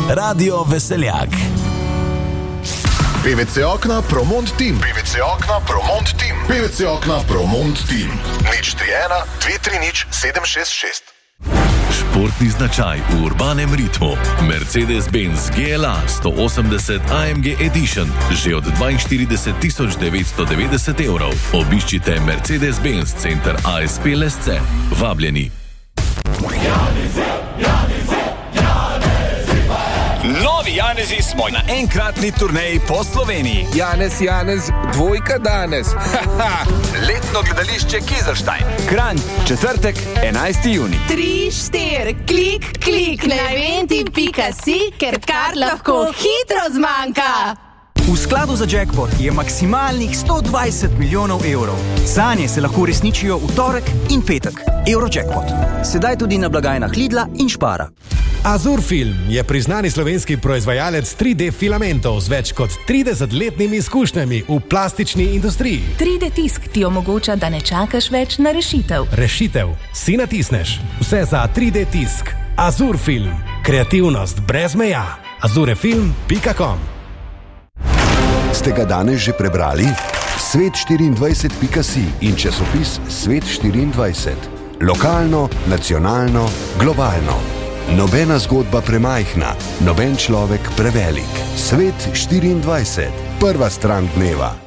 Radio Veseljak. PVC okna Promont Team. PVC okna Promont Team. PVC okna Promont Team. 031 230 766. Športni značaj v urbanem ritmu. Mercedes-Benz GLA 180 AMG Edition že od 42 990 evrov. Obiščite Mercedes-Benz center ASP Lesce. Vabljeni. Novi Janezi smo na enkratni turneji po Sloveniji. Janez, dvojka danes. Letno gledališče Kizerstein. Kranj, četrtek, 11. juni. 3, 4, klik na eventi.si, ker kar lahko hitro zmanjka. V skladu za jackpot je maksimalnih 120 milijonov evrov. Sanje se lahko uresničijo v torek in petek. Eurojackpot. Sedaj tudi na blagajnah Lidla in Spara. Azurfilm je priznani slovenski proizvajalec 3D filamentov z več kot 30-letnimi izkušnjami v plastični industriji. 3D tisk ti omogoča, da ne čakaš več na rešitev. Rešitev si natisneš. Vse za 3D tisk. Azurfilm. Kreativnost brez meja. azurefilm.com. Ste ga danes že prebrali? Svet24.si in časopis Svet24. Lokalno, nacionalno, globalno. Nobena zgodba premajhna, noben človek prevelik. Svet24. Prva stran dneva.